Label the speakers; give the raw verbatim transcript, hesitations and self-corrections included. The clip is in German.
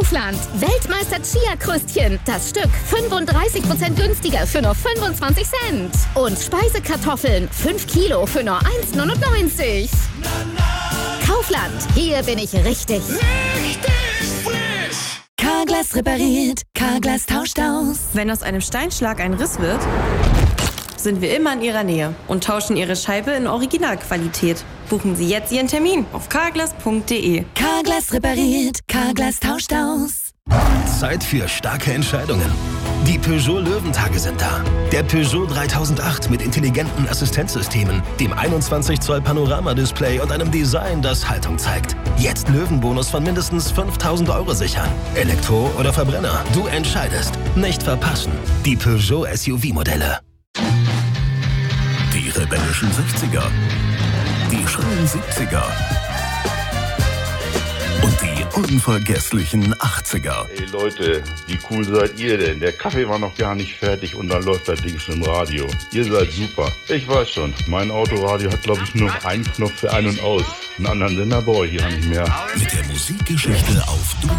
Speaker 1: Kaufland. Weltmeister Chia-Krüstchen. Das Stück fünfunddreißig Prozent günstiger für nur fünfundzwanzig Cent. Und Speisekartoffeln. fünf Kilo für nur eins neunundneunzig. Kaufland. Hier bin ich richtig.
Speaker 2: Richtig frisch.
Speaker 3: Carglass repariert. Carglass tauscht aus.
Speaker 4: Wenn aus einem Steinschlag ein Riss wird, sind wir immer in Ihrer Nähe und tauschen Ihre Scheibe in Originalqualität. Buchen Sie jetzt Ihren Termin auf carglass punkt de.
Speaker 3: Carglass repariert. Carglass tauscht aus.
Speaker 5: Zeit für starke Entscheidungen. Die Peugeot Löwentage sind da. Der Peugeot dreitausendacht mit intelligenten Assistenzsystemen, dem einundzwanzig Zoll Panoramadisplay und einem Design, das Haltung zeigt. Jetzt Löwenbonus von mindestens fünftausend Euro sichern. Elektro oder Verbrenner, du entscheidest. Nicht verpassen. Die Peugeot S U V-Modelle.
Speaker 6: Die rebellischen sechziger, die schrillen siebziger und die unvergesslichen achtziger.
Speaker 7: Ey Leute, wie cool seid ihr denn? Der Kaffee war noch gar nicht fertig und dann läuft das Ding schon im Radio. Ihr seid super. Ich weiß schon, mein Autoradio hat glaube ich nur noch einen Knopf für ein und aus. Einen anderen Sender brauche ich ja nicht mehr.
Speaker 6: Mit der Musikgeschichte auf Du